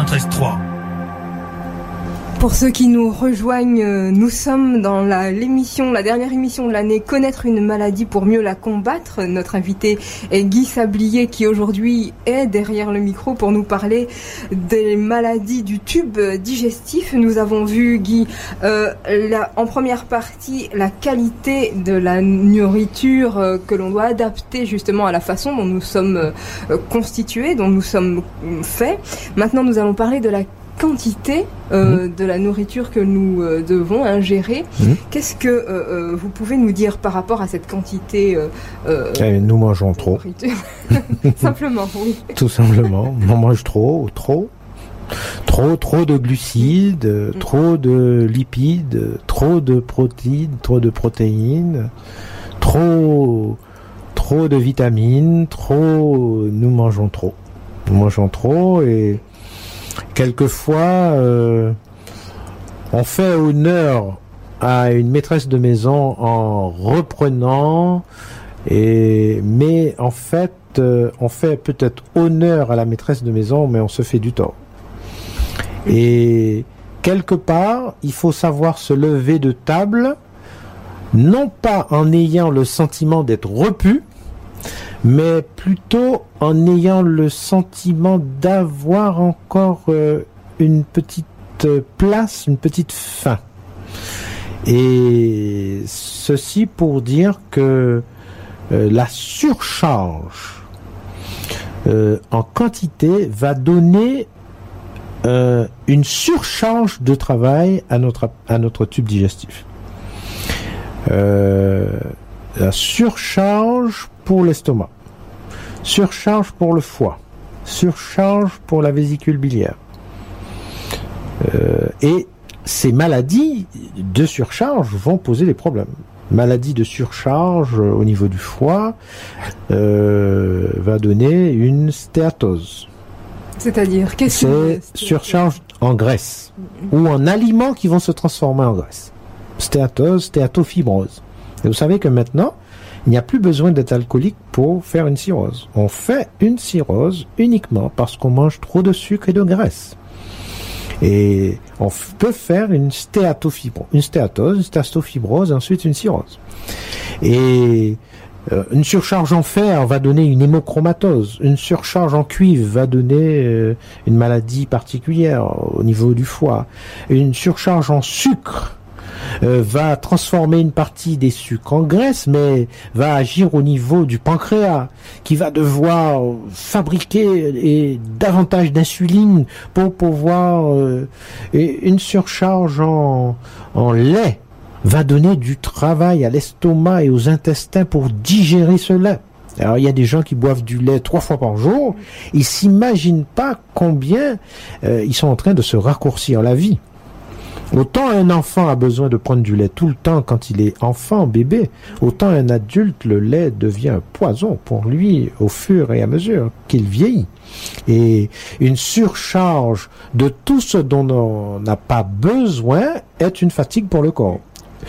13-3. Pour ceux qui nous rejoignent, nous sommes dans la dernière émission de l'année, Connaître une maladie pour mieux la combattre. Notre invité est Guy Sablier qui aujourd'hui est derrière le micro pour nous parler des maladies du tube digestif. Nous avons vu, Guy, en première partie, la qualité de la nourriture que l'on doit adapter justement à la façon dont nous sommes constitués, dont nous sommes faits. Maintenant, nous allons parler de la quantité de la nourriture que nous devons ingérer. Qu'est-ce que vous pouvez nous dire par rapport à cette quantité nous mangeons trop. Simplement, oui. Tout simplement. On mange trop de glucides, trop de lipides, trop de protéines, trop de vitamines, nous mangeons trop. Nous mangeons trop et quelquefois, on fait honneur à une maîtresse de maison en reprenant, mais en fait, on fait peut-être honneur à la maîtresse de maison, mais on se fait du tort. Et quelque part, il faut savoir se lever de table, non pas en ayant le sentiment d'être repu, mais plutôt en ayant le sentiment d'avoir encore une petite place, une petite faim. Et ceci pour dire que la surcharge en quantité va donner une surcharge de travail à notre tube digestif. La surcharge pour l'estomac, surcharge pour le foie, surcharge pour la vésicule biliaire. Et ces maladies de surcharge vont poser des problèmes. Maladie de surcharge au niveau du foie va donner une stéatose. C'est-à-dire, qu'est-ce que c'est surcharge en graisse ou en aliments qui vont se transformer en graisse. Stéatose, stéatofibrose. Et vous savez que maintenant, il n'y a plus besoin d'être alcoolique pour faire une cirrhose. On fait une cirrhose uniquement parce qu'on mange trop de sucre et de graisse. Et on peut faire une stéatofibrose, une stéatose, une stéatofibrose, ensuite une cirrhose. Et une surcharge en fer va donner une hémochromatose. Une surcharge en cuivre va donner une maladie particulière au niveau du foie. Une surcharge en sucre va transformer une partie des sucres en graisse, mais va agir au niveau du pancréas, qui va devoir fabriquer davantage d'insuline pour pouvoir... et une surcharge en lait va donner du travail à l'estomac et aux intestins pour digérer ce lait. Alors, il y a des gens qui boivent du lait 3 fois par jour, ils s'imaginent pas combien ils sont en train de se raccourcir la vie. Autant un enfant a besoin de prendre du lait tout le temps quand il est enfant, bébé, autant un adulte, le lait devient un poison pour lui au fur et à mesure qu'il vieillit. Et une surcharge de tout ce dont on n'a pas besoin est une fatigue pour le corps.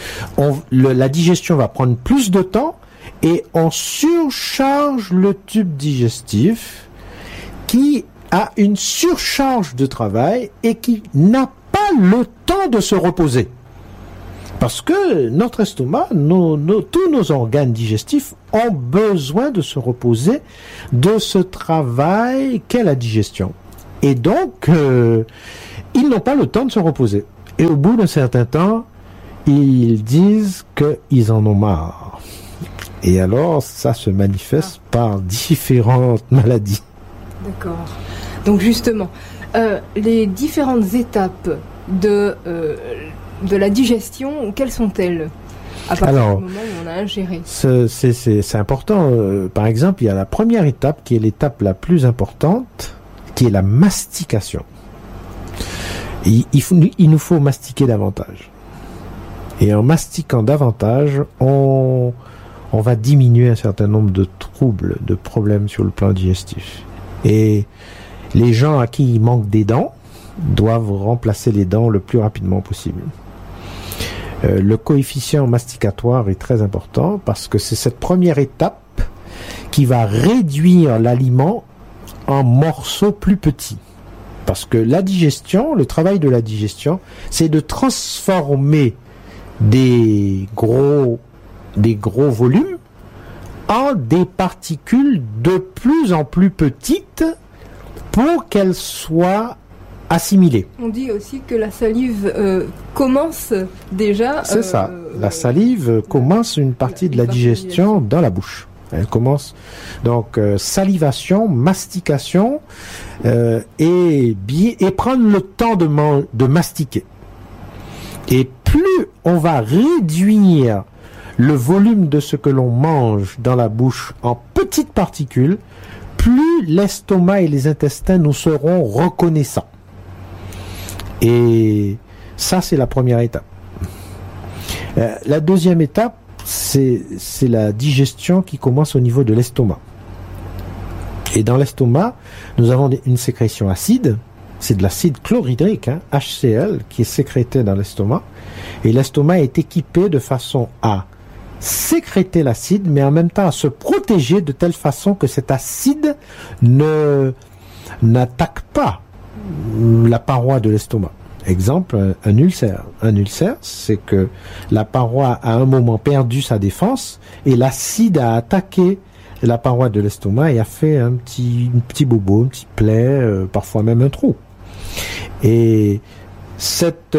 La digestion va prendre plus de temps et on surcharge le tube digestif qui a une surcharge de travail et qui n'a pas le temps de se reposer. Parce que notre estomac, tous nos organes digestifs ont besoin de se reposer de ce travail qu'est la digestion. Et donc, ils n'ont pas le temps de se reposer. Et au bout d'un certain temps, ils disent qu'ils en ont marre. Et alors, ça se manifeste par différentes maladies. D'accord. Donc justement, les différentes étapes de la digestion, quelles sont-elles à partir du moment où on a ingéré? C'est important. Par exemple, il y a la première étape qui est l'étape la plus importante, qui est la mastication. Il nous faut mastiquer davantage. Et en mastiquant davantage, on va diminuer un certain nombre de troubles, de problèmes sur le plan digestif. Et les gens à qui il manque des dents doivent remplacer les dents le plus rapidement possible. Le coefficient masticatoire est très important parce que c'est cette première étape qui va réduire l'aliment en morceaux plus petits. Parce que la digestion, le travail de la digestion, c'est de transformer des gros volumes en des particules de plus en plus petites pour qu'elles soient assimilées. On dit aussi que la salive commence déjà... C'est ça. La salive commence une partie de la digestion dans la bouche. Elle commence donc salivation, mastication et prendre le temps de mastiquer. Et plus on va réduire le volume de ce que l'on mange dans la bouche en petites particules, plus l'estomac et les intestins nous seront reconnaissants. Et ça, c'est la première étape. La deuxième étape, c'est la digestion qui commence au niveau de l'estomac. Et dans l'estomac, nous avons une sécrétion acide. C'est de l'acide chlorhydrique, HCl, qui est sécrété dans l'estomac. Et l'estomac est équipé de façon à sécréter l'acide, mais en même temps à se protéger de telle façon que cet acide n'attaque pas la paroi de l'estomac. Exemple, un ulcère. Un ulcère, c'est que la paroi a à un moment perdu sa défense et l'acide a attaqué la paroi de l'estomac et a fait un petit bobo, une petite plaie, parfois même un trou. Et cette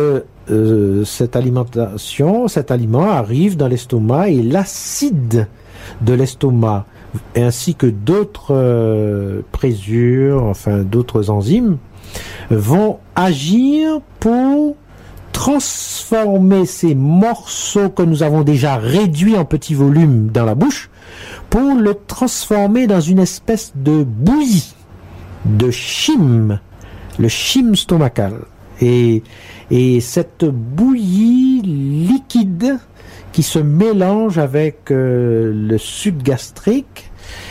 alimentation, cet aliment arrive dans l'estomac et l'acide de l'estomac ainsi que d'autres présures, enfin d'autres enzymes vont agir pour transformer ces morceaux que nous avons déjà réduits en petits volumes dans la bouche pour le transformer dans une espèce de bouillie, de chyme, le chyme stomacal. Et cette bouillie liquide qui se mélange avec le suc gastrique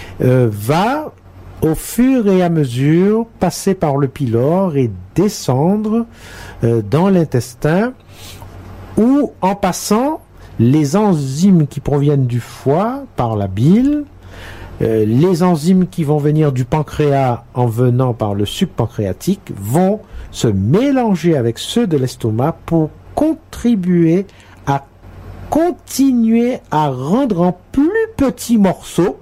va au fur et à mesure passer par le pylore et descendre dans l'intestin, où en passant les enzymes qui proviennent du foie par la bile, les enzymes qui vont venir du pancréas en venant par le suc pancréatique vont se mélanger avec ceux de l'estomac pour contribuer à continuer à rendre en plus petits morceaux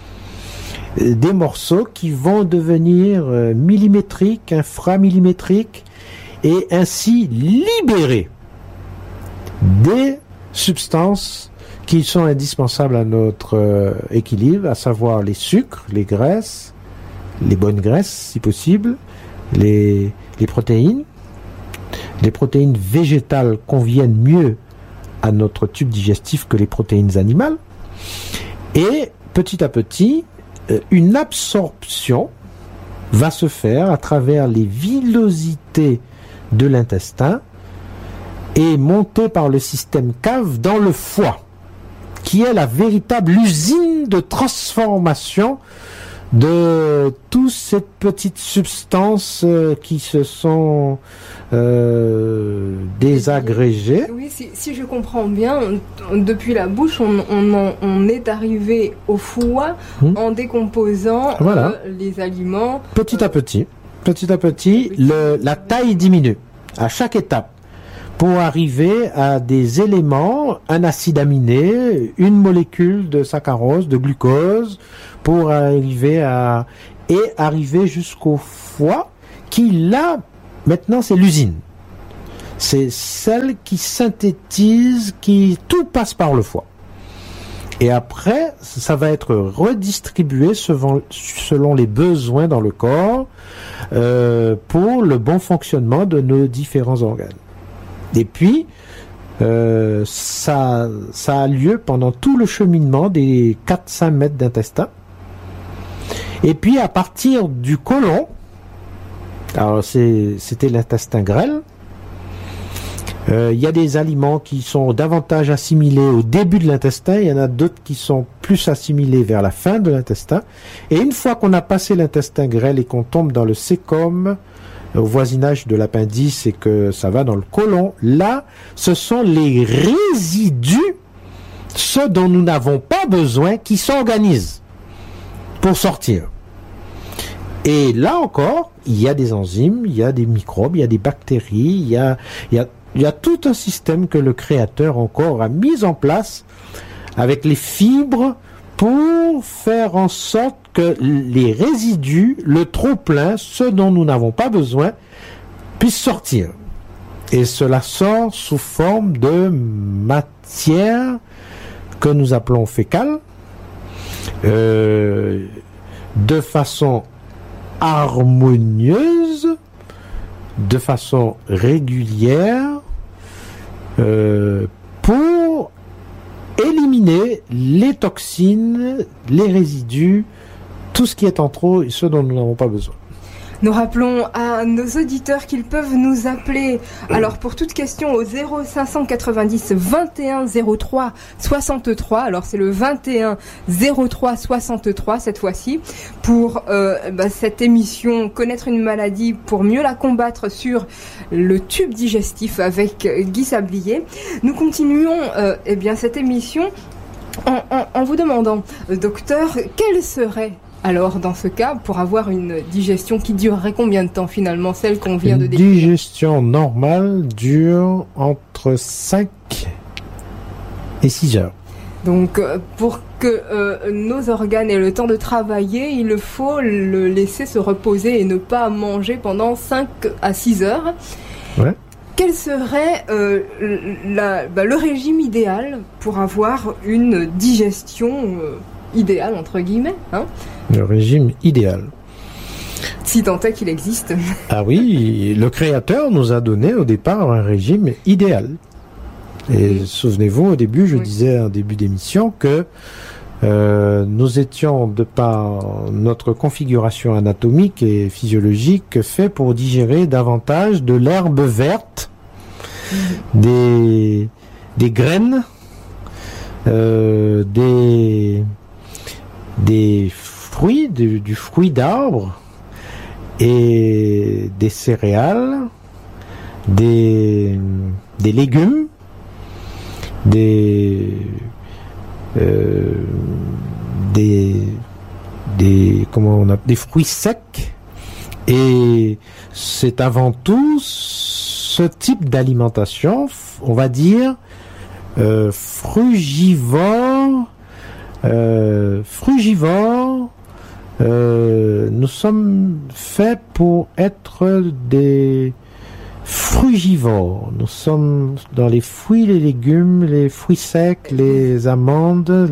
des morceaux qui vont devenir millimétriques, inframillimétriques et ainsi libérer des substances qui sont indispensables à notre équilibre, à savoir les sucres, les graisses, les bonnes graisses si possible, les protéines. Les protéines végétales conviennent mieux à notre tube digestif que les protéines animales. Et petit à petit, une absorption va se faire à travers les villosités de l'intestin et monter par le système cave dans le foie, qui est la véritable usine de transformation de toutes ces petites substances qui se sont désagrégées. Oui, si je comprends bien, depuis la bouche, on est arrivé au foie en décomposant les aliments. Petit à petit, la taille diminue à chaque étape pour arriver à des éléments, un acide aminé, une molécule de saccharose, de glucose, pour arriver jusqu'au foie, qui là, maintenant, c'est l'usine. C'est celle qui synthétise, tout passe par le foie. Et après, ça va être redistribué selon les besoins dans le corps pour le bon fonctionnement de nos différents organes. Et puis, ça a lieu pendant tout le cheminement des 4-5 mètres d'intestin. Et puis, à partir du côlon, alors c'était l'intestin grêle, il y a des aliments qui sont davantage assimilés au début de l'intestin, il y en a d'autres qui sont plus assimilés vers la fin de l'intestin. Et une fois qu'on a passé l'intestin grêle et qu'on tombe dans le cécum, au voisinage de l'appendice et que ça va dans le côlon, là, ce sont les résidus, ceux dont nous n'avons pas besoin, qui s'organisent pour sortir. Et là encore, il y a des enzymes, il y a des microbes, il y a des bactéries, il y a tout un système que le créateur encore a mis en place avec les fibres pour faire en sorte que les résidus, le trop-plein, ce dont nous n'avons pas besoin, puissent sortir. Et cela sort sous forme de matière que nous appelons fécale, de façon harmonieuse, de façon régulière, pour éliminer les toxines, les résidus, tout ce qui est en trop et ce dont nous n'avons pas besoin. Nous rappelons à nos auditeurs qu'ils peuvent nous appeler. Alors pour toute question au 0590 21 03 63. Alors c'est le 21 03 63 cette fois-ci pour cette émission Connaître une maladie pour mieux la combattre sur le tube digestif avec Guy Sablier. Nous continuons cette émission en vous demandant, docteur, quelle serait alors, dans ce cas, pour avoir une digestion qui durerait combien de temps finalement, celle qu'on vient de décrire? Une digestion normale dure entre 5 et 6 heures. Donc, pour que nos organes aient le temps de travailler, il faut le laisser se reposer et ne pas manger pendant 5 à 6 heures. Ouais. Quel serait le régime idéal pour avoir une digestion idéale, entre guillemets, hein? Le régime idéal. Si tant est qu'il existe. Ah oui, le créateur nous a donné au départ un régime idéal. Et souvenez-vous, au début, je disais en début d'émission que nous étions, de par notre configuration anatomique et physiologique, faits pour digérer davantage de l'herbe verte, des graines, des fruits, du fruit d'arbre et des céréales, des légumes, des fruits secs, et c'est avant tout ce type d'alimentation, on va dire frugivore. Nous sommes faits pour être des frugivores. Nous sommes dans les fruits, les légumes, les fruits secs, les amandes,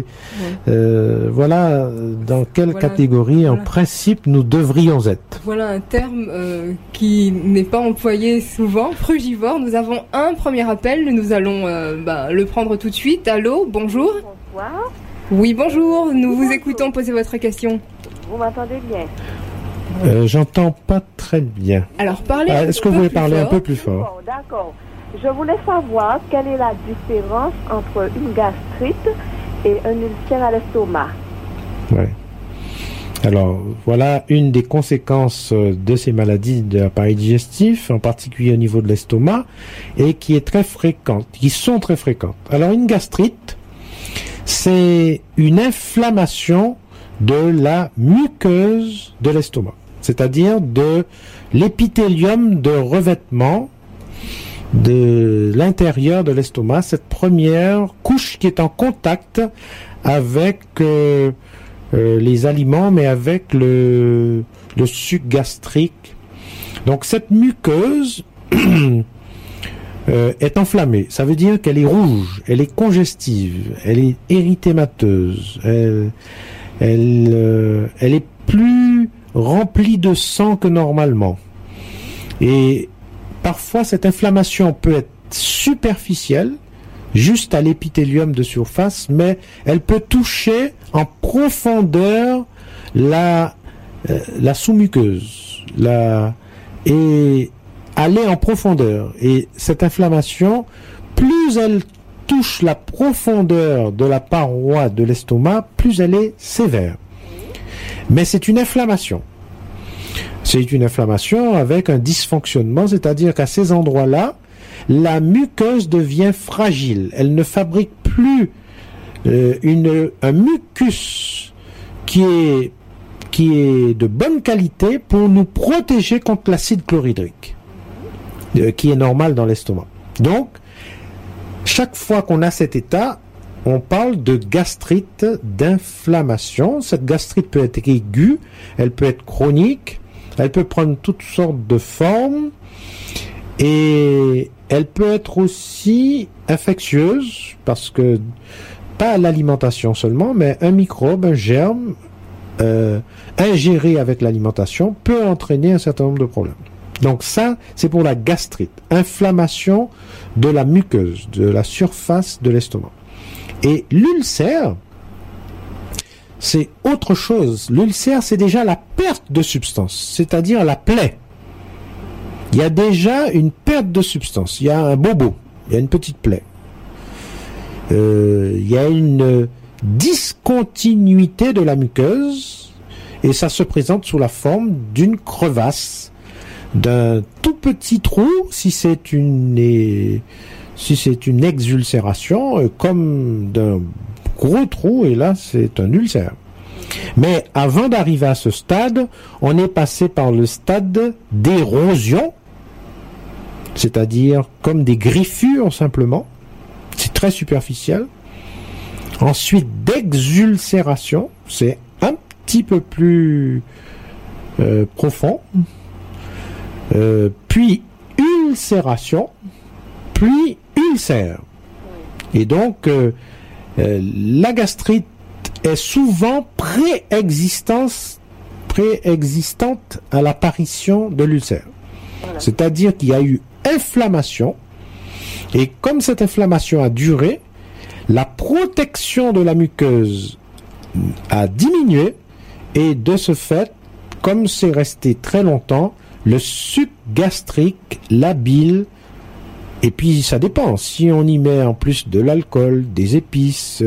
voilà dans quelle catégorie en principe nous devrions être. Voilà un terme qui n'est pas employé souvent, frugivore. Nous avons un premier appel, nous allons le prendre tout de suite. Allô, bonjour. Bonsoir. Oui, bonjour, nous vous écoutons, posez votre question. Vous m'entendez bien? J'entends pas très bien. Alors, parlez est-ce que vous pouvez parler un peu plus fort? D'accord. Je voulais savoir quelle est la différence entre une gastrite et un ulcère à l'estomac. Ouais. Alors, voilà une des conséquences de ces maladies de l'appareil digestif, en particulier au niveau de l'estomac, et qui est très fréquente, qui sont très fréquentes. Alors, une gastrite, c'est une inflammation de la muqueuse de l'estomac, c'est-à-dire de l'épithélium de revêtement de l'intérieur de l'estomac, cette première couche qui est en contact avec les aliments, mais avec le suc gastrique. Donc cette muqueuse est enflammée. Ça veut dire qu'elle est rouge, elle est congestive, elle est érythémateuse, elle est plus remplie de sang que normalement. Et parfois, cette inflammation peut être superficielle, juste à l'épithélium de surface, mais elle peut toucher en profondeur la sous-muqueuse, et aller en profondeur. Et cette inflammation, plus elle touche la profondeur de la paroi de l'estomac, plus elle est sévère. Mais c'est une inflammation. C'est une inflammation avec un dysfonctionnement, c'est-à-dire qu'à ces endroits-là, la muqueuse devient fragile. Elle ne fabrique plus un mucus qui qui est de bonne qualité pour nous protéger contre l'acide chlorhydrique, qui est normal dans l'estomac. Donc, chaque fois qu'on a cet état, on parle de gastrite, d'inflammation. Cette gastrite peut être aiguë, elle peut être chronique, elle peut prendre toutes sortes de formes et elle peut être aussi infectieuse parce que, pas l'alimentation seulement, mais un microbe, un germe ingéré avec l'alimentation peut entraîner un certain nombre de problèmes. Donc ça, c'est pour la gastrite, inflammation de la muqueuse, de la surface de l'estomac. Et l'ulcère, c'est autre chose. L'ulcère, c'est déjà la perte de substance, c'est-à-dire la plaie. Il y a déjà une perte de substance, il y a un bobo, il y a une petite plaie. Il y a une discontinuité de la muqueuse et ça se présente sous la forme d'une crevasse, d'un tout petit trou si c'est une exulcération, comme d'un gros trou, et là c'est un ulcère. Mais avant d'arriver à ce stade, on est passé par le stade d'érosion, c'est-à-dire comme des griffures simplement, c'est très superficiel. Ensuite d'exulcération, c'est un petit peu plus profond. Puis ulcération, puis ulcère. Et donc, la gastrite est souvent préexistante à l'apparition de l'ulcère. Voilà. C'est-à-dire qu'il y a eu inflammation, et comme cette inflammation a duré, la protection de la muqueuse a diminué, et de ce fait, comme c'est resté très longtemps, le suc gastrique, la bile, et puis ça dépend, si on y met en plus de l'alcool, des épices,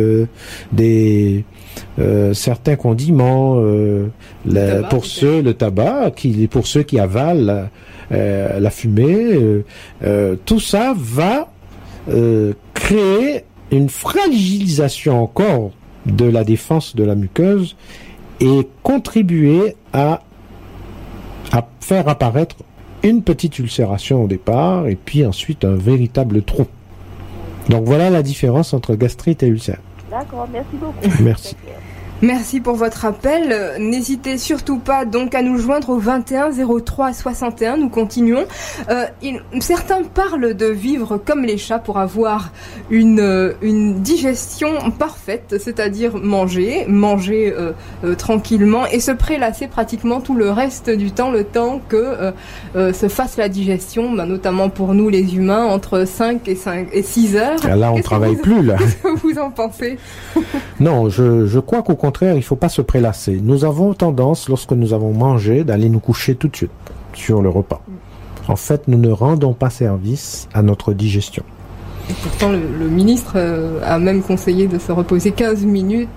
certains condiments, le tabac, pour ceux qui avalent la fumée, tout ça va créer une fragilisation encore de la défense de la muqueuse et contribuer à faire apparaître une petite ulcération au départ et puis ensuite un véritable trou. Donc voilà la différence entre gastrite et ulcère. D'accord, merci beaucoup. Merci. Merci pour votre appel. N'hésitez surtout pas donc à nous joindre au 21 03 61. Nous continuons. Certains parlent de vivre comme les chats pour avoir une digestion parfaite, c'est-à-dire manger tranquillement et se prélasser pratiquement tout le reste du temps, le temps que se fasse la digestion, notamment pour nous les humains, entre 5 et 6 heures. Là, on travaille plus, là. Qu'est-ce que vous en pensez? Non, je crois qu'au contraire, il ne faut pas se prélasser. Nous avons tendance, lorsque nous avons mangé, d'aller nous coucher tout de suite sur le repas. En fait, nous ne rendons pas service à notre digestion. Et pourtant, le ministre a même conseillé de se reposer 15 minutes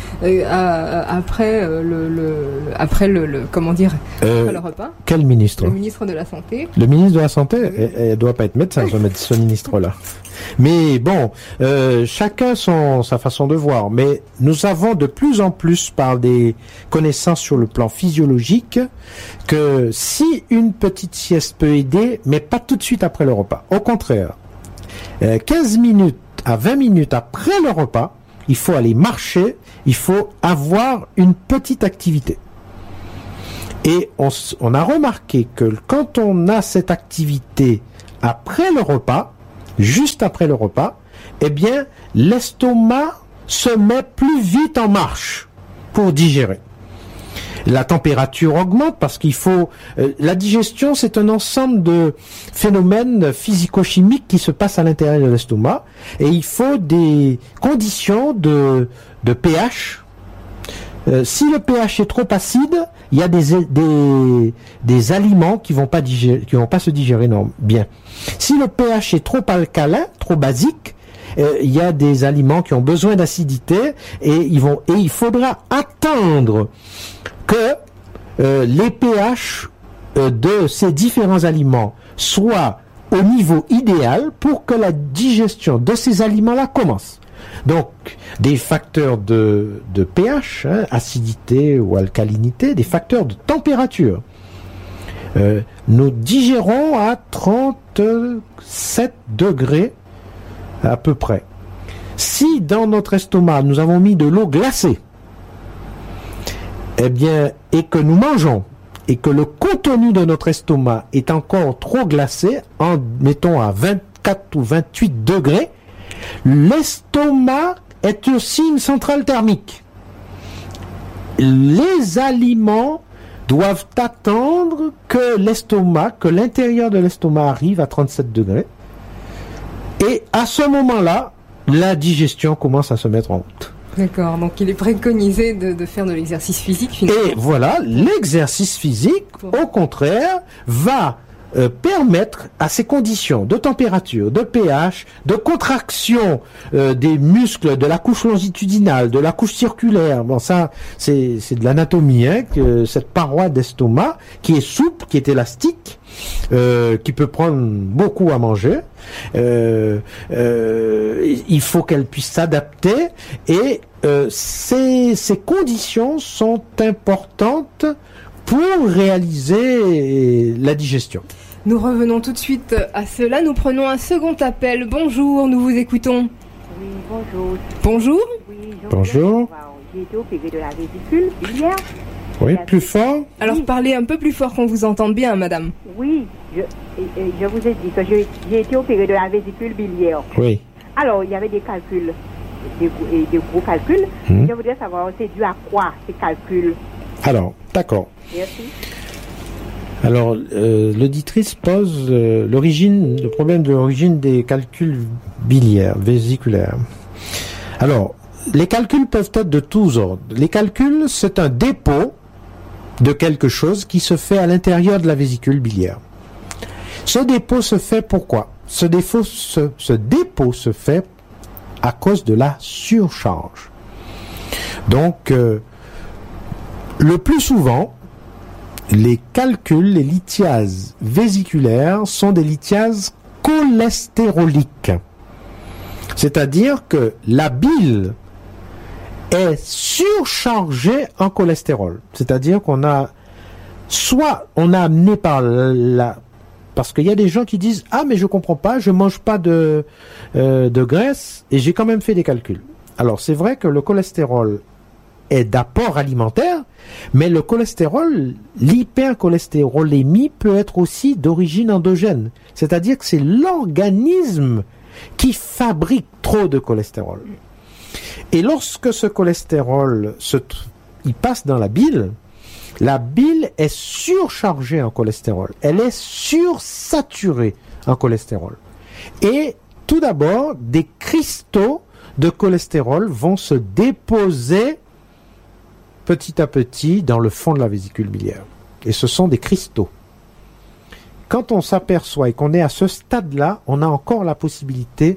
après le repas. Quel ministre? Le ministre de la Santé. Le ministre de la Santé, elle ne doit pas être médecin, ce ministre-là. Mais bon, chacun sa façon de voir. Mais nous avons de plus en plus, par des connaissances sur le plan physiologique, que si une petite sieste peut aider, mais pas tout de suite après le repas. Au contraire, 15 minutes à 20 minutes après le repas, il faut aller marcher, il faut avoir une petite activité. Et on a remarqué que quand on a cette activité après le repas, juste après le repas, eh bien, l'estomac se met plus vite en marche pour digérer. La température augmente parce qu'il faut... la digestion, c'est un ensemble de phénomènes physico-chimiques qui se passent à l'intérieur de l'estomac et il faut des conditions de pH. Si le pH est trop acide, il y a des aliments qui vont pas se digérer bien. Si le pH est trop alcalin, trop basique, il y a des aliments qui ont besoin d'acidité et il faudra attendre que les pH de ces différents aliments soient au niveau idéal pour que la digestion de ces aliments-là commence. Donc, des facteurs de pH, acidité ou alcalinité, des facteurs de température. Nous digérons à 37 degrés à peu près. Si dans notre estomac, nous avons mis de l'eau glacée, eh bien, et que nous mangeons, et que le contenu de notre estomac est encore trop glacé, mettons à 24 ou 28 degrés, l'estomac est aussi une centrale thermique. Les aliments doivent attendre que l'intérieur de l'estomac arrive à 37 degrés. Et à ce moment-là, la digestion commence à se mettre en route. D'accord, donc il est préconisé de faire de l'exercice physique finalement. Et voilà, l'exercice physique, au contraire, va permettre à ces conditions de température, de pH, de contraction des muscles de la couche longitudinale, de la couche circulaire. Bon, ça, c'est de l'anatomie, que cette paroi d'estomac qui est souple, qui est élastique, qui peut prendre beaucoup à manger. Il faut qu'elle puisse s'adapter et ces conditions sont importantes pour réaliser la digestion. Nous revenons tout de suite à cela. Nous prenons un second appel. Bonjour, nous vous écoutons. Oui, bonjour. Bonjour. Oui, Bonjour. J'ai été opérée de la vésicule hier. Oui, plus fort. Alors parlez un peu plus fort qu'on vous entende bien, madame. Oui, je vous ai dit que j'ai été opérée de la vésicule biliaire. Oui. Alors, il y avait des calculs, des gros calculs. Je voudrais savoir, c'est dû à quoi ces calculs? Alors, d'accord. Merci. Alors, l'auditrice pose le problème de l'origine des calculs biliaires, vésiculaires. Alors, les calculs peuvent être de tous ordres. Les calculs, c'est un dépôt de quelque chose qui se fait à l'intérieur de la vésicule biliaire. Ce dépôt se fait pourquoi? Ce dépôt se fait à cause de la surcharge. Donc, le plus souvent, les calculs, les lithiases vésiculaires sont des lithiases cholestéroliques. C'est-à-dire que la bile est surchargée en cholestérol. C'est-à-dire qu'on a amené parce qu'il y a des gens qui disent « Ah, mais je comprends pas, je mange pas de graisse et j'ai quand même fait des calculs. » Alors, c'est vrai que le cholestérol est d'apport alimentaire, mais le cholestérol, l'hypercholestérolémie peut être aussi d'origine endogène. C'est-à-dire que c'est l'organisme qui fabrique trop de cholestérol. Et lorsque ce cholestérol il passe dans la bile est surchargée en cholestérol. Elle est sursaturée en cholestérol. Et tout d'abord, des cristaux de cholestérol vont se déposer petit à petit dans le fond de la vésicule biliaire. Et ce sont des cristaux. Quand on s'aperçoit et qu'on est à ce stade-là, on a encore la possibilité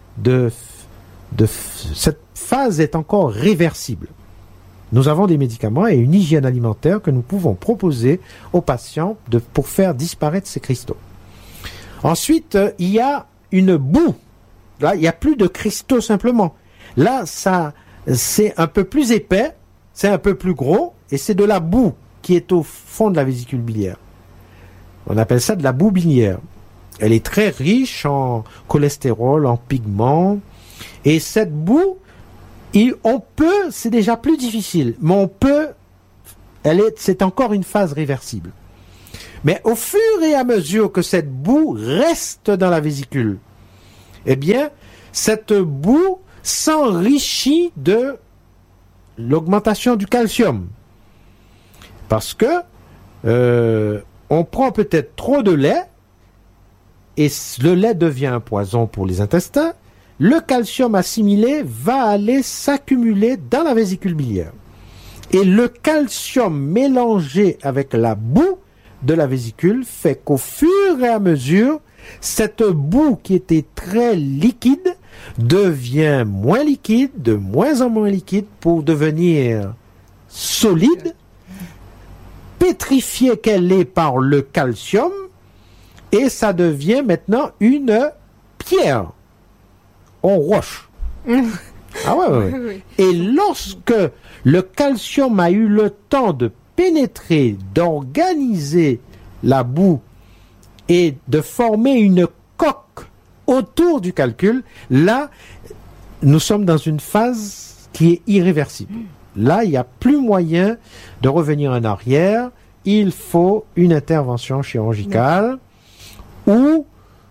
cette phase est encore réversible. Nous avons des médicaments et une hygiène alimentaire que nous pouvons proposer aux patients pour faire disparaître ces cristaux. Ensuite, il y a une boue. Là, il n'y a plus de cristaux simplement. Là, c'est un peu plus épais, c'est un peu plus gros, et c'est de la boue qui est au fond de la vésicule biliaire. On appelle ça de la boue biliaire. Elle est très riche en cholestérol, en pigments, et cette boue, c'est déjà plus difficile, mais c'est encore une phase réversible. Mais au fur et à mesure que cette boue reste dans la vésicule, eh bien, cette boue s'enrichit de l'augmentation du calcium. Parce que on prend peut-être trop de lait, et le lait devient un poison pour les intestins. Le calcium assimilé va aller s'accumuler dans la vésicule biliaire. Et le calcium mélangé avec la boue de la vésicule fait qu'au fur et à mesure, cette boue qui était très liquide devient moins liquide, de moins en moins liquide pour devenir solide, pétrifiée qu'elle est par le calcium, et ça devient maintenant une pierre. On roche. Ah ouais. Et lorsque le calcium a eu le temps de pénétrer, d'organiser la boue et de former une coque autour du calcul, là, nous sommes dans une phase qui est irréversible. Là, il n'y a plus moyen de revenir en arrière. Il faut une intervention chirurgicale ou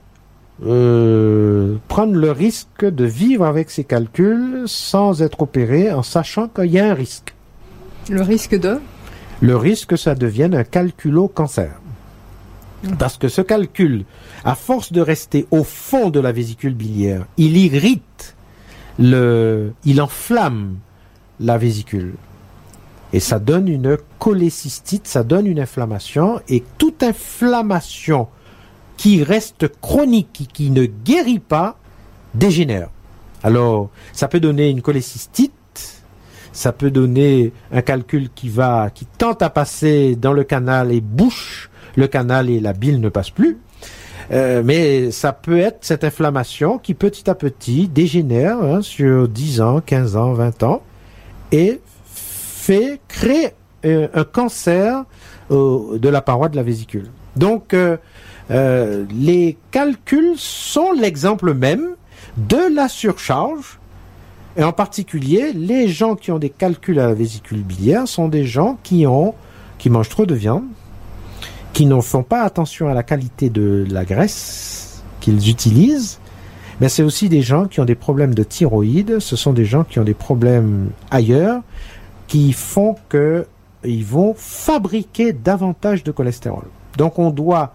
prendre le risque de vivre avec ces calculs sans être opéré en sachant qu'il y a un risque. Le risque de ? Le risque que ça devienne un calculo-cancer. Parce que ce calcul, à force de rester au fond de la vésicule biliaire, il irrite, il enflamme la vésicule. Et ça donne une cholécystite, ça donne une inflammation, et toute inflammation qui reste chronique, qui ne guérit pas, dégénère. Alors, ça peut donner une cholécystite, ça peut donner un calcul qui tente à passer dans le canal et bouche le canal et la bile ne passe plus. Mais ça peut être cette inflammation qui petit à petit dégénère sur 10 ans, 15 ans, 20 ans et crée un cancer de la paroi de la vésicule. Donc, les calculs sont l'exemple même de la surcharge. Et en particulier, les gens qui ont des calculs à la vésicule biliaire sont des gens qui mangent trop de viande, qui ne font pas attention à la qualité de la graisse qu'ils utilisent. Mais c'est aussi des gens qui ont des problèmes de thyroïde, ce sont des gens qui ont des problèmes ailleurs, qui font qu'ils vont fabriquer davantage de cholestérol. Donc on doit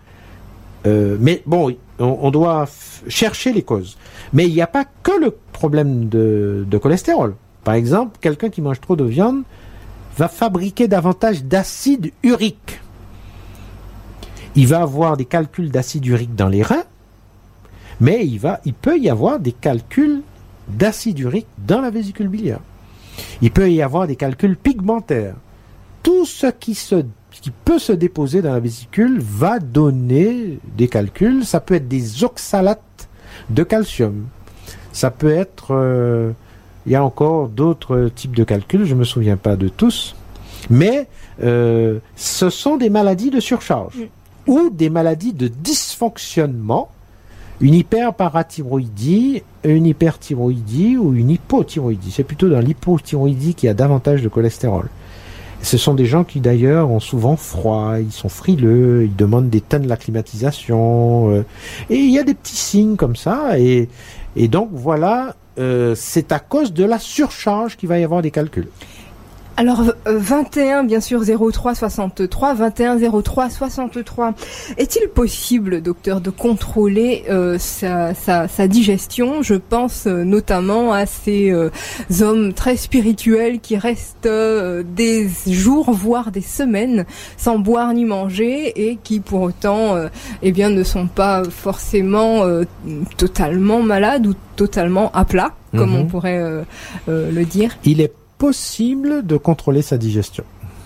on doit chercher les causes. Mais il n'y a pas que le problème de cholestérol. Par exemple, quelqu'un qui mange trop de viande va fabriquer davantage d'acide urique. Il va avoir des calculs d'acide urique dans les reins, mais il peut y avoir des calculs d'acide urique dans la vésicule biliaire. Il peut y avoir des calculs pigmentaires. Tout ce qui peut se déposer dans la vésicule va donner des calculs. Ça peut être des oxalates de calcium. Ça peut être... il y a encore d'autres types de calculs, je ne me souviens pas de tous. Mais ce sont des maladies de surcharge ou des maladies de dysfonctionnement, une hyperparathyroïdie, une hyperthyroïdie ou une hypothyroïdie. C'est plutôt dans l'hypothyroïdie qu'il y a davantage de cholestérol. Ce sont des gens qui d'ailleurs ont souvent froid, ils sont frileux, ils demandent des tonnes de la climatisation. Et il y a des petits signes comme ça. Et donc voilà, c'est à cause de la surcharge qu'il va y avoir des calculs. Alors 21 bien sûr 03 63 21 03 63. Est-il possible, docteur, de contrôler sa digestion? Je pense notamment à ces hommes très spirituels qui restent des jours voire des semaines sans boire ni manger et qui pour autant ne sont pas forcément totalement malades ou totalement à plat comme on pourrait le dire. Il est possible de contrôler sa digestion.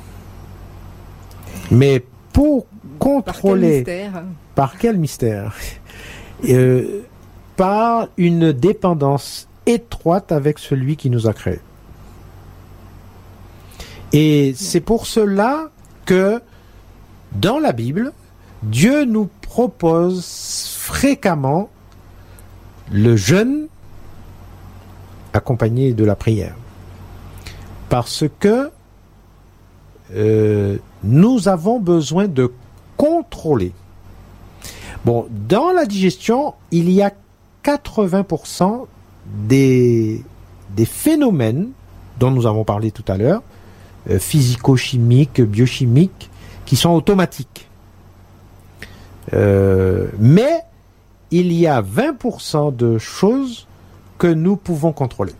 Mais pour contrôler... Par quel mystère? Par une dépendance étroite avec celui qui nous a créés. Et c'est pour cela que dans la Bible, Dieu nous propose fréquemment le jeûne accompagné de la prière. Parce que nous avons besoin de contrôler. Bon, dans la digestion, il y a 80% des phénomènes dont nous avons parlé tout à l'heure, physico-chimiques, biochimiques, qui sont automatiques. Mais il y a 20% de choses que nous pouvons contrôler.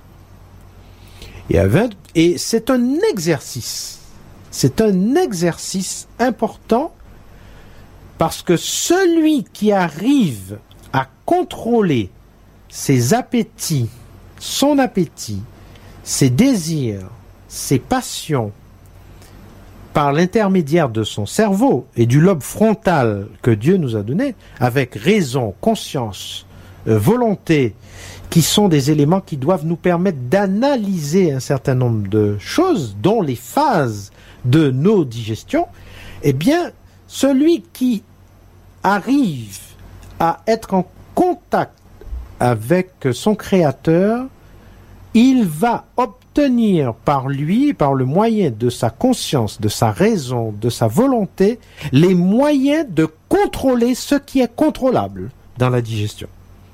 Et c'est un exercice. C'est un exercice important parce que celui qui arrive à contrôler ses appétits, son appétit, ses désirs, ses passions, par l'intermédiaire de son cerveau et du lobe frontal que Dieu nous a donné, avec raison, conscience, volonté, qui sont des éléments qui doivent nous permettre d'analyser un certain nombre de choses, dont les phases de nos digestions, eh bien, celui qui arrive à être en contact avec son créateur, il va obtenir par lui, par le moyen de sa conscience, de sa raison, de sa volonté, les moyens de contrôler ce qui est contrôlable dans la digestion.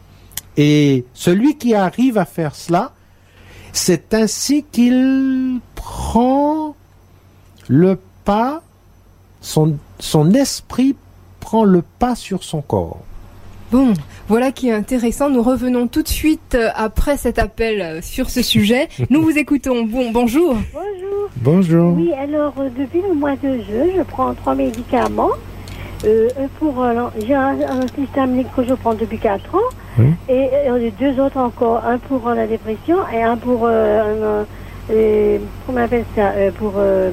Et celui qui arrive à faire cela, c'est ainsi qu'il prend le pas, son esprit prend le pas sur son corps. Bon, voilà qui est intéressant. Nous revenons tout de suite après cet appel sur ce sujet. Nous vous écoutons. Bonjour. Bonjour. Bonjour. Oui, alors depuis le mois de juin, je prends 3 médicaments. J'ai un système que je prends depuis 4 ans. Oui. Et 2 autres encore. Un pour la dépression et un pour comment on appelle ça, pour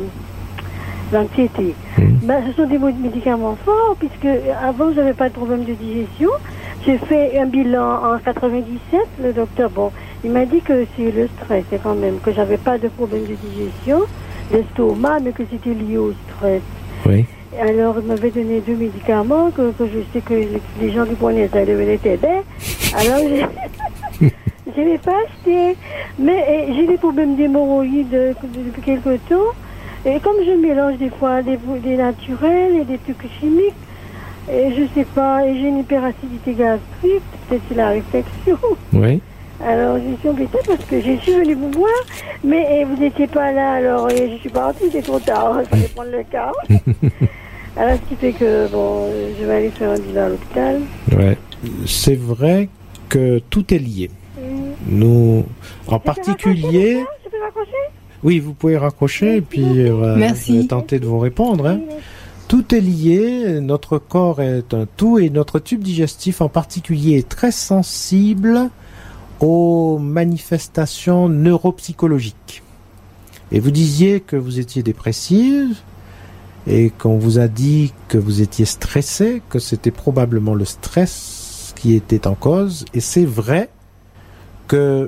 l'anxiété. Ce sont des médicaments forts, puisque avant je n'avais pas de problème de digestion. J'ai fait un bilan en 97. Le docteur, il m'a dit que c'est le stress, quand même, que j'avais pas de problème de digestion, d'estomac, mais que c'était lié au stress. Oui. Alors il m'avait donné 2 médicaments que je sais que les gens qui prenaient ça devenaient t'aider. Alors je ne l'ai pas acheté. Mais j'ai des problèmes d'hémorroïdes depuis quelque temps. Et comme je mélange des fois des naturels et des trucs chimiques, et je sais pas, et j'ai une hyperacidité gastrique, peut-être c'est la réflexion. Oui. Alors je suis embêtée parce que je suis venue vous voir, mais vous n'étiez pas là, alors je suis partie, c'est trop tard, il fallait prendre le car. Alors ce qui fait que, je vais aller faire un bilan à l'hôpital. Ouais. C'est vrai que tout est lié. Nous, en particulier... Je peux raccrocher? Oui, vous pouvez raccrocher et puis Merci. je vais tenter de vous répondre. Hein. Tout est lié, notre corps est un tout et notre tube digestif en particulier est très sensible aux manifestations neuropsychologiques. Et vous disiez que vous étiez dépressive et qu'on vous a dit que vous étiez stressé, que c'était probablement le stress qui était en cause. Et c'est vrai que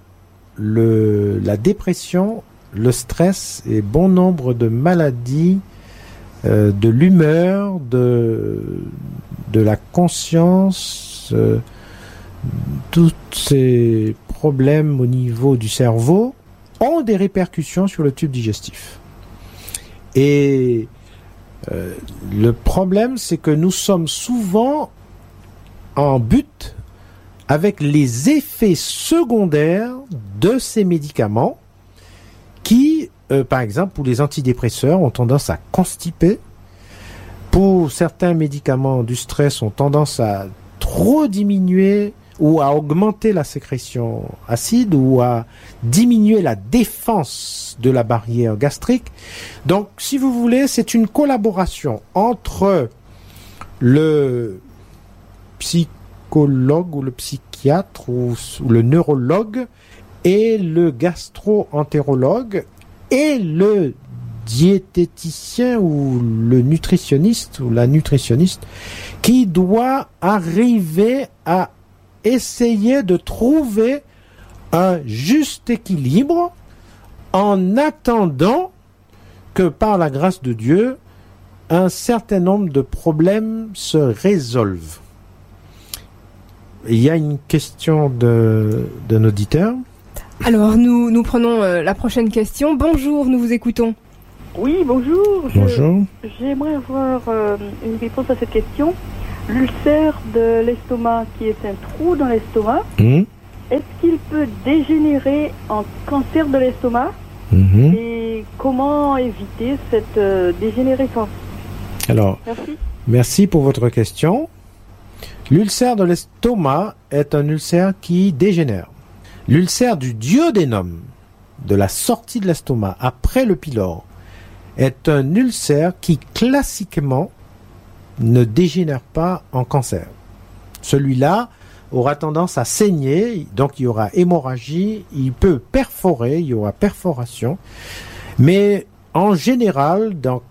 la dépression, le stress et bon nombre de maladies, de l'humeur, de la conscience, tous ces problèmes au niveau du cerveau ont des répercussions sur le tube digestif. Et le problème, c'est que nous sommes souvent en butte avec les effets secondaires de ces médicaments qui, par exemple, pour les antidépresseurs, ont tendance à constiper. Pour certains médicaments du stress, ont tendance à trop diminuer ou à augmenter la sécrétion acide ou à diminuer la défense de la barrière gastrique. Donc, si vous voulez, c'est une collaboration entre le psychologue ou le psychiatre ou le neurologue et le gastro-entérologue et le diététicien ou le nutritionniste ou la nutritionniste qui doit arriver à essayer de trouver un juste équilibre en attendant que par la grâce de Dieu, un certain nombre de problèmes se résolvent. Il y a une question d'un auditeur. Alors, nous prenons la prochaine question. Bonjour, nous vous écoutons. Oui, bonjour. Bonjour. J'aimerais avoir une réponse à cette question. L'ulcère de l'estomac, qui est un trou dans l'estomac, est-ce qu'il peut dégénérer en cancer de l'estomac? Et comment éviter cette dégénérescence? Alors, merci pour votre question. L'ulcère de l'estomac est un ulcère qui dégénère. L'ulcère du duodénum, de la sortie de l'estomac après le pylore, est un ulcère qui classiquement ne dégénère pas en cancer. Celui-là aura tendance à saigner, donc il y aura hémorragie, il peut perforer, il y aura perforation, mais en général, dans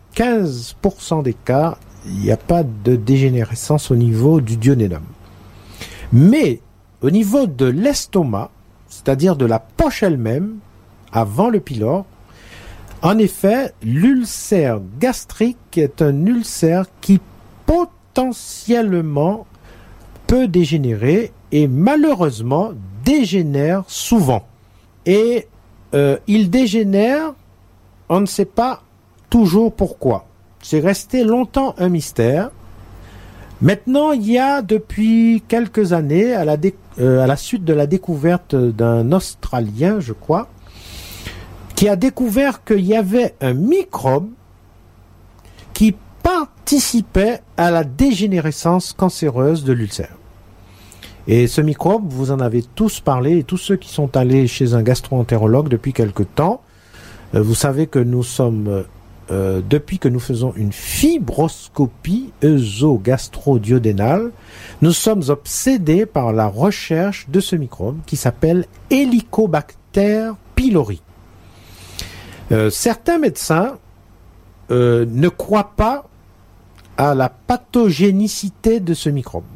95% des cas, il n'y a pas de dégénérescence au niveau du duodénum. Mais au niveau de l'estomac, c'est-à-dire de la poche elle-même, avant le pylore, en effet, l'ulcère gastrique est un ulcère qui potentiellement peut dégénérer et malheureusement dégénère souvent. Et il dégénère, on ne sait pas toujours pourquoi. C'est resté longtemps un mystère. Maintenant, il y a depuis quelques années, à la suite de la découverte d'un Australien, je crois, qui a découvert qu'il y avait un microbe qui participait à la dégénérescence cancéreuse de l'ulcère. Et ce microbe, vous en avez tous parlé, et tous ceux qui sont allés chez un gastro-entérologue depuis quelque temps, vous savez que nous sommes, depuis que nous faisons une fibroscopie œsogastro-duodénale, nous sommes obsédés par la recherche de ce microbe qui s'appelle Helicobacter pylori. Certains médecins ne croient pas à la pathogénicité de ce microbe.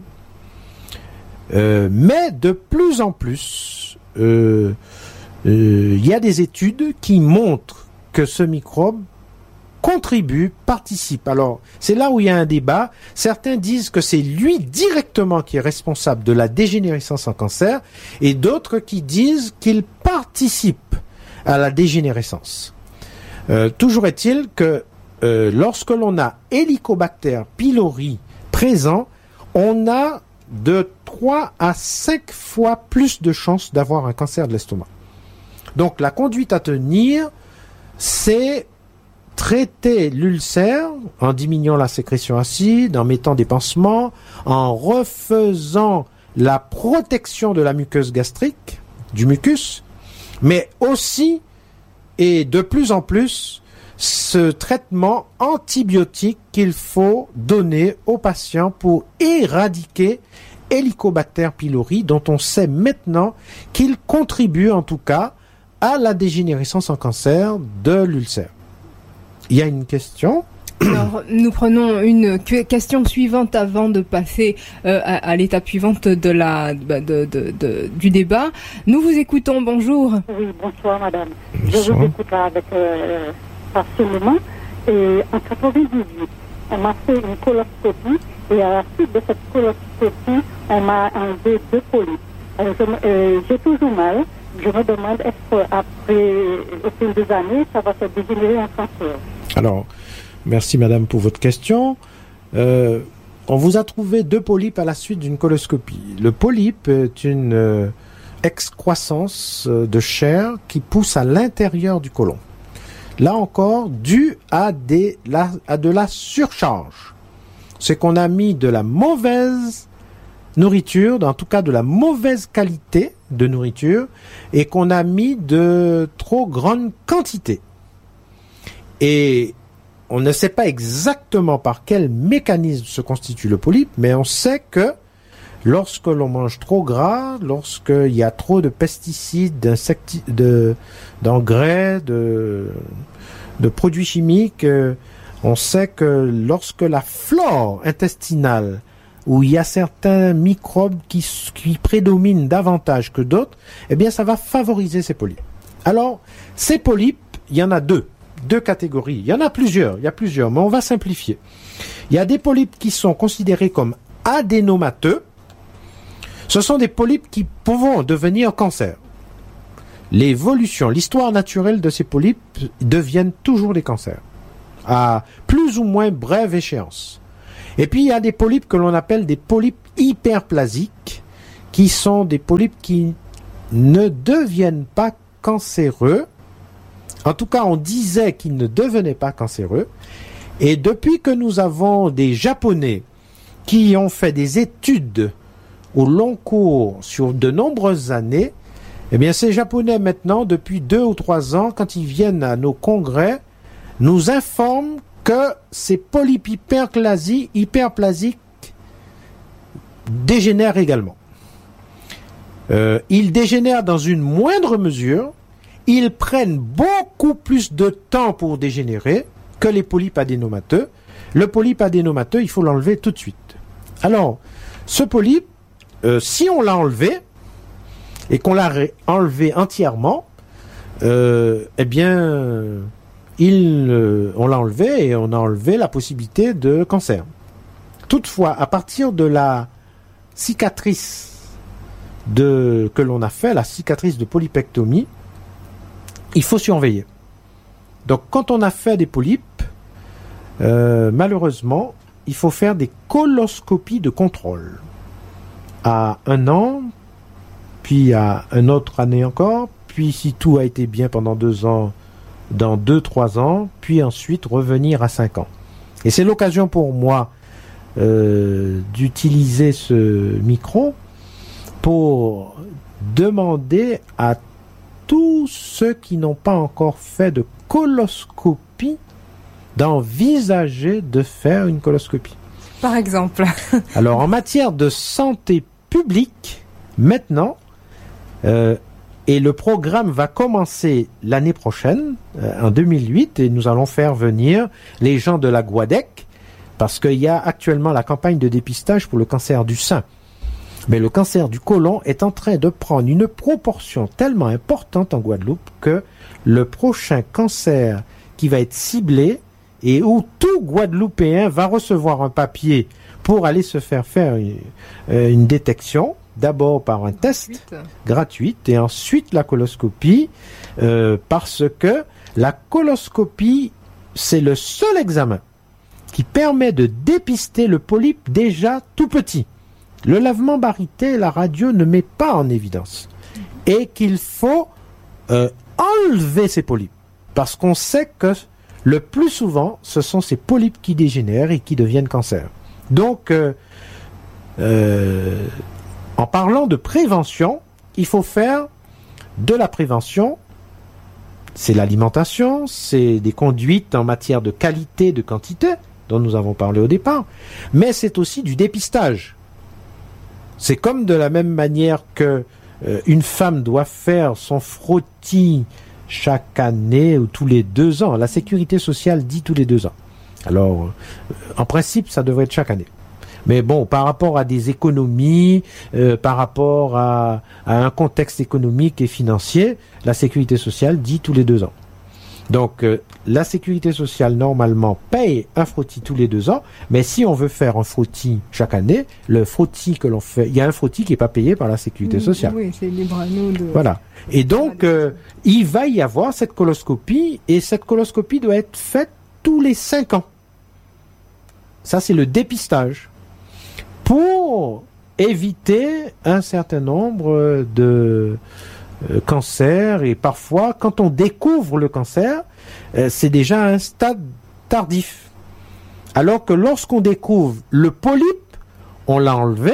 Mais de plus en plus, il y a des études qui montrent que ce microbe contribue, participe. Alors, c'est là où il y a un débat. Certains disent que c'est lui directement qui est responsable de la dégénérescence en cancer, et d'autres qui disent qu'il participe à la dégénérescence. Toujours est-il que lorsque l'on a Helicobacter pylori présent, on a de 3 à 5 fois plus de chances d'avoir un cancer de l'estomac. Donc la conduite à tenir, c'est traiter l'ulcère en diminuant la sécrétion acide, en mettant des pansements, en refaisant la protection de la muqueuse gastrique, du mucus, mais aussi et de plus en plus ce traitement antibiotique qu'il faut donner aux patients pour éradiquer Helicobacter pylori, dont on sait maintenant qu'il contribue en tout cas à la dégénérescence en cancer de l'ulcère. Il y a une question. Alors, nous prenons une question suivante avant de passer à l'étape suivante de du débat. Nous vous écoutons, bonjour. Oui, bonsoir madame. Bonsoir. Je vous écoute avec passionnément. Et en 98, on m'a fait une coloscopie et à la suite de cette coloscopie, on m'a enlevé 2 polypes. J'ai toujours mal. Je me demande est-ce qu'après, au fil des années, ça va se dégénérer en cancer. Alors, merci madame pour votre question. On vous a trouvé 2 polypes à la suite d'une coloscopie. Le polype est une excroissance de chair qui pousse à l'intérieur du côlon. Là encore, dû à de la surcharge. C'est qu'on a mis de la mauvaise nourriture, en tout cas de la mauvaise qualité de nourriture, et qu'on a mis de trop grande quantité. Et on ne sait pas exactement par quel mécanisme se constitue le polype, mais on sait que lorsque l'on mange trop gras, lorsqu'il y a trop de pesticides, d'engrais, de produits chimiques, on sait que lorsque la flore intestinale, où il y a certains microbes qui prédominent davantage que d'autres, eh bien ça va favoriser ces polypes. Alors, ces polypes, il y en a 2 catégories. Il y en a plusieurs, mais on va simplifier. Il y a des polypes qui sont considérés comme adénomateux. Ce sont des polypes qui pourront devenir cancer. L'histoire naturelle de ces polypes deviennent toujours des cancers, à plus ou moins brève échéance. Et puis il y a des polypes que l'on appelle des polypes hyperplasiques, qui sont des polypes qui ne deviennent pas cancéreux. En tout cas, on disait qu'ils ne devenaient pas cancéreux. Et depuis que nous avons des Japonais qui ont fait des études au long cours sur de nombreuses années, eh bien ces Japonais maintenant, depuis 2 ou 3 ans, quand ils viennent à nos congrès, nous informent que ces polypes hyperplasiques dégénèrent également. Ils dégénèrent dans une moindre mesure, ils prennent beaucoup plus de temps pour dégénérer que les polypes adénomateux. Le polype adénomateux, il faut l'enlever tout de suite. Alors, ce polype, si on l'a enlevé et qu'on l'a enlevé entièrement, eh bien, on l'a enlevé et on a enlevé la possibilité de cancer. Toutefois, à partir de la cicatrice que l'on a fait, la cicatrice de polypectomie, il faut surveiller. Donc, quand on a fait des polypes, malheureusement, il faut faire des coloscopies de contrôle. À 1 an, puis à une autre année encore, puis si tout a été bien pendant 2 ans, dans 2-3 ans, puis ensuite revenir à 5 ans. Et c'est l'occasion pour moi d'utiliser ce micro pour demander à tous ceux qui n'ont pas encore fait de coloscopie d'envisager de faire une coloscopie. Par exemple. Alors, en matière de santé publique, maintenant, et le programme va commencer l'année prochaine, en 2008, et nous allons faire venir les gens de la Guadec, parce qu'il y a actuellement la campagne de dépistage pour le cancer du sein. Mais le cancer du côlon est en train de prendre une proportion tellement importante en Guadeloupe que le prochain cancer qui va être ciblé et où tout Guadeloupéen va recevoir un papier pour aller se faire une détection, d'abord par un test gratuit et ensuite la coloscopie, parce que la coloscopie, c'est le seul examen qui permet de dépister le polype déjà tout petit. Le lavement baryté, la radio ne met pas en évidence. Et qu'il faut enlever ces polypes. Parce qu'on sait que le plus souvent, ce sont ces polypes qui dégénèrent et qui deviennent cancer. Donc, en parlant de prévention, il faut faire de la prévention. C'est l'alimentation, c'est des conduites en matière de qualité, de quantité, dont nous avons parlé au départ, mais c'est aussi du dépistage. C'est comme de la même manière que une femme doit faire son frottis chaque année ou tous les 2 ans. La sécurité sociale dit tous les 2 ans. Alors, en principe, ça devrait être chaque année. Mais bon, par rapport à des économies, par rapport à un contexte économique et financier, la sécurité sociale dit tous les 2 ans. Donc, la sécurité sociale, normalement, paye un frottis tous les 2 ans, mais si on veut faire un frottis chaque année, le frottis que l'on fait, il y a un frottis qui n'est pas payé par la sécurité sociale. Oui, c'est libre à nous de... Voilà. Et donc, il va y avoir cette coloscopie, et cette coloscopie doit être faite tous les 5 ans. Ça, c'est le dépistage. Pour éviter un certain nombre de cancer, et parfois quand on découvre le cancer, c'est déjà à un stade tardif. Alors que lorsqu'on découvre le polype, on l'a enlevé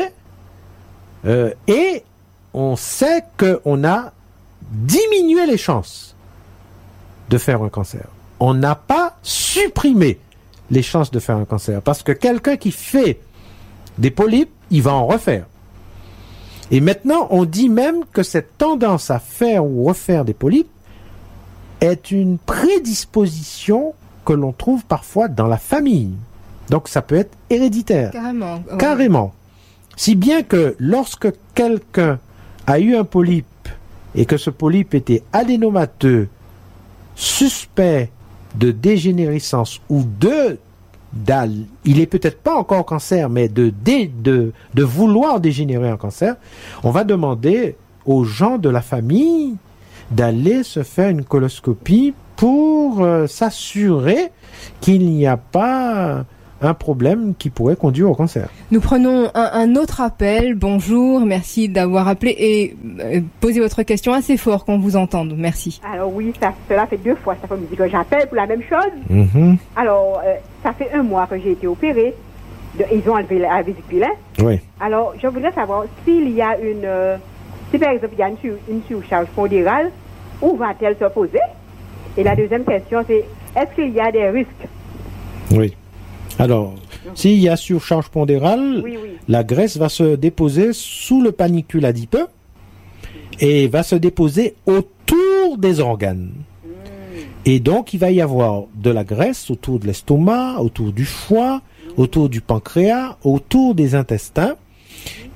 et on sait qu'on a diminué les chances de faire un cancer. On n'a pas supprimé les chances de faire un cancer, parce que quelqu'un qui fait des polypes, il va en refaire. Et maintenant, on dit même que cette tendance à faire ou refaire des polypes est une prédisposition que l'on trouve parfois dans la famille. Donc ça peut être héréditaire. Carrément. Ouais. Carrément. Si bien que lorsque quelqu'un a eu un polype et que ce polype était adénomateux, suspect de dégénérescence ou il est peut-être pas encore cancer, mais de vouloir dégénérer en cancer, on va demander aux gens de la famille d'aller se faire une coloscopie pour s'assurer qu'il n'y a pas un problème qui pourrait conduire au cancer. Nous prenons un autre appel. Bonjour, merci d'avoir appelé et posez votre question assez fort qu'on vous entende. Merci. Alors oui, cela fait 2 fois. Ça fait me dire que j'appelle pour la même chose. Mm-hmm. Alors, ça fait 1 mois que j'ai été opérée. Ils ont enlevé la vésicule. Oui. Alors, je voudrais savoir s'il y a si par exemple il y a une surcharge pondérale, où va-t-elle se poser? Et la deuxième question, c'est est-ce qu'il y a des risques? Oui. Alors, s'il y a surcharge pondérale, oui. la graisse va se déposer sous le panicule adipeux et va se déposer autour des organes. Et donc, il va y avoir de la graisse autour de l'estomac, autour du foie, autour du pancréas, autour des intestins.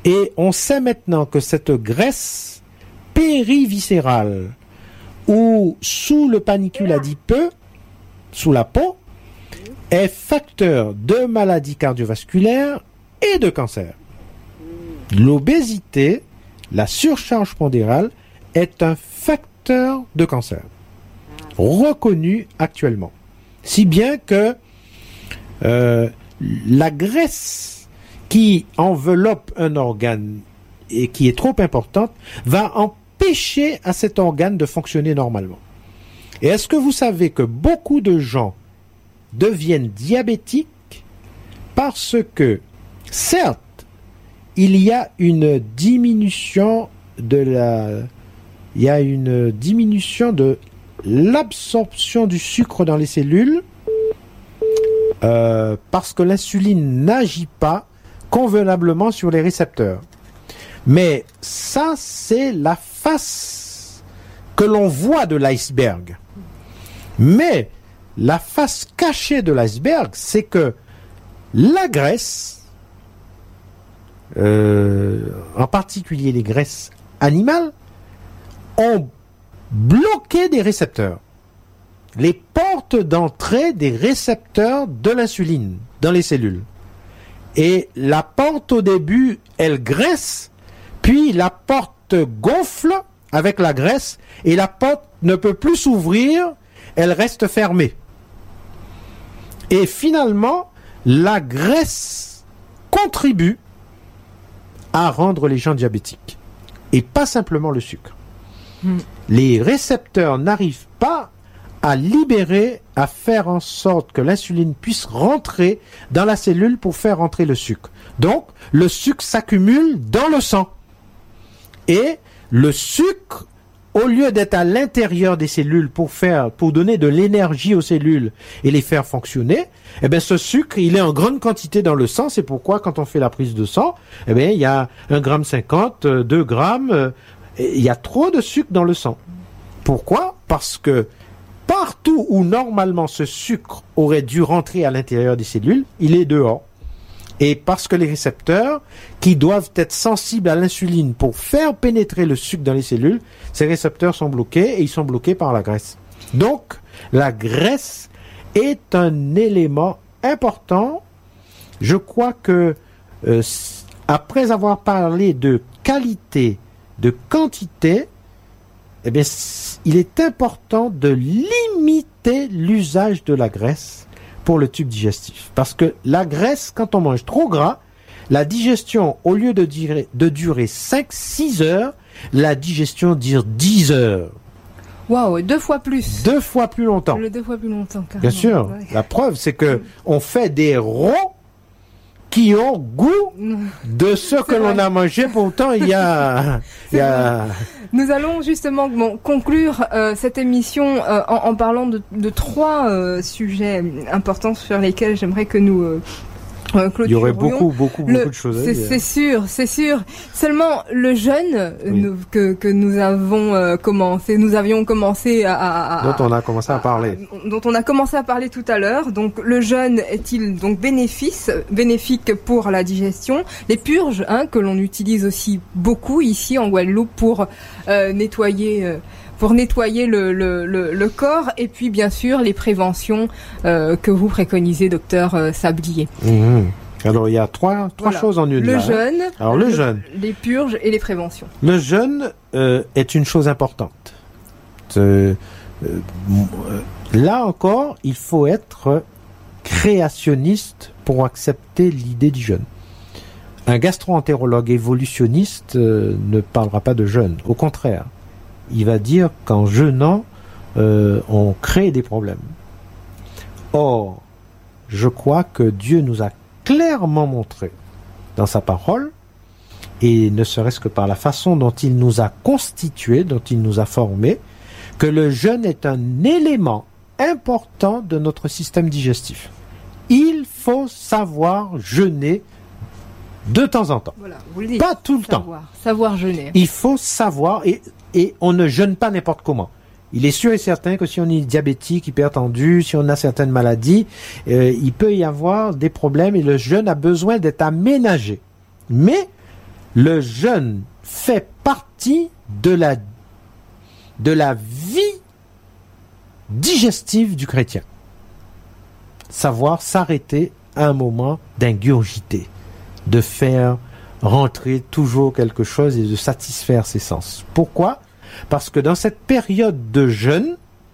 Et on sait maintenant que cette graisse périviscérale ou sous le panicule adipeux, sous la peau, est facteur de maladies cardiovasculaires et de cancer. L'obésité, la surcharge pondérale, est un facteur de cancer reconnu actuellement. Si bien que la graisse qui enveloppe un organe et qui est trop importante va empêcher à cet organe de fonctionner normalement. Et est-ce que vous savez que beaucoup de gens deviennent diabétiques parce que, certes, il y a une diminution de l'absorption du sucre dans les cellules parce que l'insuline n'agit pas convenablement sur les récepteurs. Mais ça, c'est la face que l'on voit de l'iceberg. Mais la face cachée de l'iceberg, c'est que la graisse, en particulier les graisses animales, ont bloqué des récepteurs. Les portes d'entrée des récepteurs de l'insuline dans les cellules. Et la porte au début, elle graisse, puis la porte gonfle avec la graisse et la porte ne peut plus s'ouvrir, elle reste fermée. Et finalement, la graisse contribue à rendre les gens diabétiques. Et pas simplement le sucre. Les récepteurs n'arrivent pas à libérer, à faire en sorte que l'insuline puisse rentrer dans la cellule pour faire rentrer le sucre. Donc, le sucre s'accumule dans le sang. Et le sucre, au lieu d'être à l'intérieur des cellules pour donner de l'énergie aux cellules et les faire fonctionner, eh bien, ce sucre, il est en grande quantité dans le sang. C'est pourquoi, quand on fait la prise de sang, eh bien, il y a 1,50 g, 2 grammes, il y a trop de sucre dans le sang. Pourquoi? Parce que partout où normalement ce sucre aurait dû rentrer à l'intérieur des cellules, il est dehors. Et parce que les récepteurs, qui doivent être sensibles à l'insuline pour faire pénétrer le sucre dans les cellules, ces récepteurs sont bloqués et ils sont bloqués par la graisse. Donc, la graisse est un élément important. Je crois que après avoir parlé de qualité, de quantité, eh bien, il est important de limiter l'usage de la graisse pour le tube digestif. Parce que la graisse, quand on mange trop gras, la digestion, au lieu de durer 5-6 heures, la digestion dure 10 heures. Waouh, 2 fois plus. 2 fois plus longtemps. 2 fois plus longtemps, carrément. Bien sûr. Ouais. La preuve, c'est que on fait des ronds qui ont goût de ce que l'on a mangé. Pourtant, il y a... Nous allons justement conclure cette émission en parlant de 3 sujets importants sur lesquels j'aimerais que nous clôturions. Il y aurait beaucoup de choses à dire. C'est sûr. Seulement, le jeûne que nous avions commencé à dont on a commencé à parler. Dont on a commencé à parler tout à l'heure. Donc, le jeûne est-il donc bénéfique pour la digestion? Les purges, que l'on utilise aussi beaucoup ici en Guadeloupe pour nettoyer le corps, et puis bien sûr les préventions que vous préconisez, docteur Sablier. Alors il y a trois choses en une. Le jeûne, le jeûne, les purges et les préventions. Le jeûne est une chose importante. Là encore, il faut être créationniste pour accepter l'idée du jeûne. Un gastro-entérologue évolutionniste ne parlera pas de jeûne. Au contraire, il va dire qu'en jeûnant, on crée des problèmes. Or, je crois que Dieu nous a clairement montré dans sa parole, et ne serait-ce que par la façon dont il nous a constitués, dont il nous a formés, que le jeûne est un élément important de notre système digestif. Il faut savoir jeûner de temps en temps. Voilà, vous le dites. Pas tout le temps. Savoir jeûner. Il faut savoir, et on ne jeûne pas n'importe comment. Il est sûr et certain que si on est diabétique, hypertendu, si on a certaines maladies, il peut y avoir des problèmes et le jeûne a besoin d'être aménagé. Mais Le jeûne fait partie de la vie digestive du chrétien. Savoir s'arrêter à un moment d'ingurgiter, de faire rentrer toujours quelque chose et de satisfaire ses sens. Pourquoi ? Parce que dans cette période de jeûne,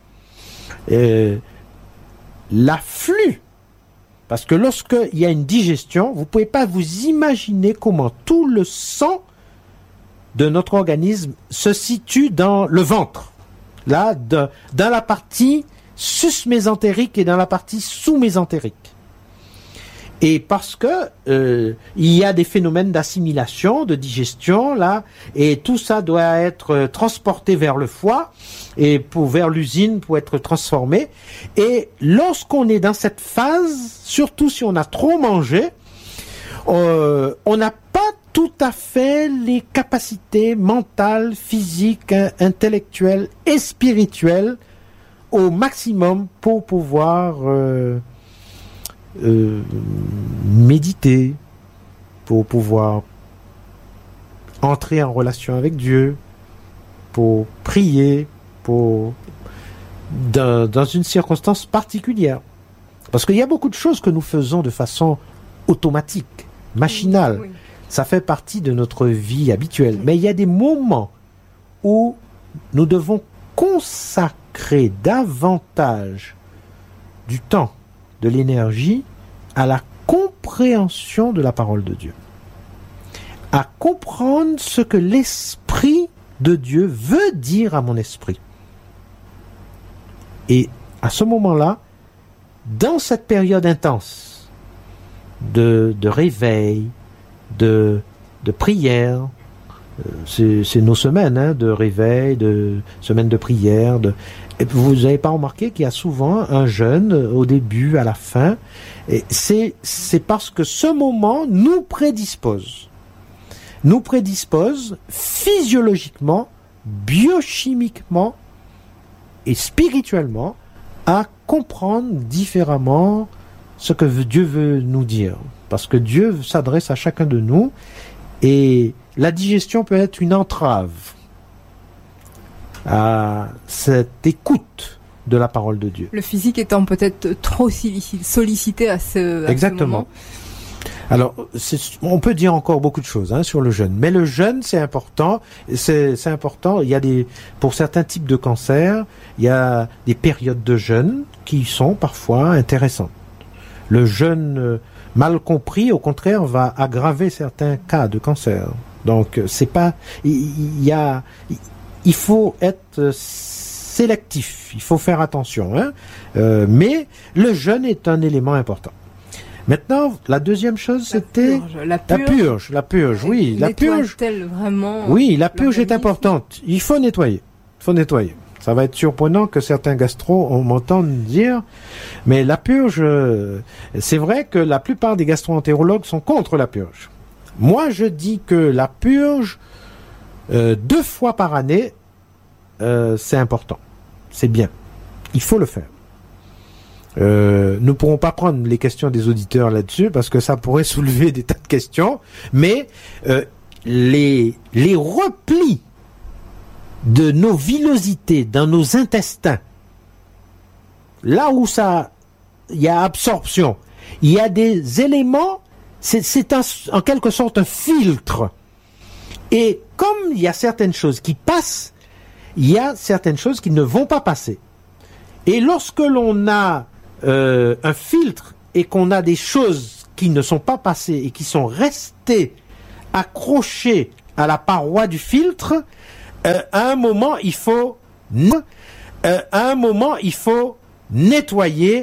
l'afflux, parce que lorsqu'il y a une digestion, vous ne pouvez pas vous imaginer comment tout le sang de notre organisme se situe dans le ventre, là, dans la partie susmésentérique et dans la partie sous-mésentérique. Et parce que il y a des phénomènes d'assimilation, de digestion, là, et tout ça doit être transporté vers le foie et vers l'usine pour être transformé. Et lorsqu'on est dans cette phase, surtout si on a trop mangé, on n'a pas tout à fait les capacités mentales, physiques, intellectuelles et spirituelles au maximum pour pouvoir méditer, pour pouvoir entrer en relation avec Dieu, pour prier, dans une circonstance particulière. Parce qu'il y a beaucoup de choses que nous faisons de façon automatique, machinale. Oui. Ça fait partie de notre vie habituelle. Mais il y a des moments où nous devons consacrer davantage du temps, de l'énergie à la compréhension de la parole de Dieu. À comprendre ce que l'Esprit de Dieu veut dire à mon esprit. Et à ce moment-là, dans cette période intense de réveil, de prière, c'est nos semaines de réveil, de semaines de prière. Et vous n'avez pas remarqué qu'il y a souvent un jeûne au début, à la fin. Et c'est parce que ce moment nous prédispose physiologiquement, biochimiquement et spirituellement à comprendre différemment ce que Dieu veut nous dire. Parce que Dieu s'adresse à chacun de nous et la digestion peut être une entrave à cette écoute de la parole de Dieu. Le physique étant peut-être trop sollicité à ce Exactement. moment. Alors, on peut dire encore beaucoup de choses sur le jeûne, mais le jeûne, c'est important. C'est important. Il y a pour certains types de cancers, il y a des périodes de jeûne qui sont parfois intéressantes. Le jeûne mal compris, au contraire, va aggraver certains cas de cancer. Donc, c'est pas. Il faut être sélectif. Il faut faire attention. Mais le jeûne est un élément important. Maintenant, la deuxième chose, c'était la purge. La purge, oui. La purge. Vraiment oui, la purge est importante. Il faut nettoyer. Ça va être surprenant que certains gastros m'entendent dire, mais la purge, c'est vrai que la plupart des gastro-entérologues sont contre la purge. Moi, je dis que la purge, 2 fois par année, c'est important. C'est bien. Il faut le faire. Nous ne pourrons pas prendre les questions des auditeurs là-dessus parce que ça pourrait soulever des tas de questions, mais les replis de nos villosités dans nos intestins, là où il y a absorption, il y a des éléments, c'est en quelque sorte un filtre. Et comme il y a certaines choses qui passent, il y a certaines choses qui ne vont pas passer. Et lorsque l'on a un filtre et qu'on a des choses qui ne sont pas passées et qui sont restées accrochées à la paroi du filtre, à un moment il faut nettoyer